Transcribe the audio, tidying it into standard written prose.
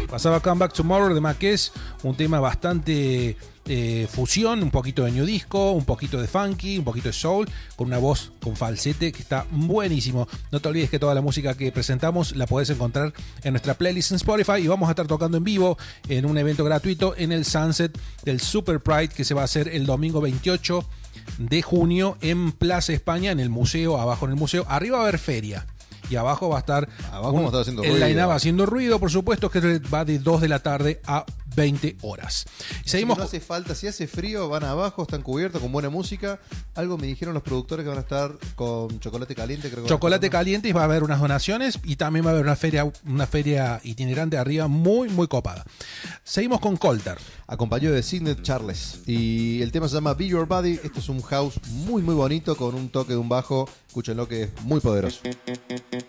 Pasaba Come Back Tomorrow de Marqués, un tema bastante fusión, un poquito de new disco, un poquito de funky, un poquito de soul, con una voz con falsete que está buenísimo. No te olvides que toda la música que presentamos la podés encontrar en nuestra playlist en Spotify, y vamos a estar tocando en vivo en un evento gratuito en el Sunset del Super Pride, que se va a hacer el domingo 28 de junio en Plaza España, en el museo, abajo en el museo. Arriba va a haber feria y abajo va a estar el line-up haciendo ruido, por supuesto, que va de 2 de la tarde a 20 horas. Seguimos. No hace falta, si hace frío, van abajo, están cubiertos con buena música. Algo me dijeron los productores que van a estar con chocolate caliente, creo que chocolate caliente, y va a haber unas donaciones, y también va a haber una feria itinerante arriba muy, muy copada. Seguimos con Colter. Acompañado de Signet Charles. Y el tema se llama Be Your Body. Esto es un house muy, muy bonito con un toque de un bajo. Escúchenlo, que es muy poderoso.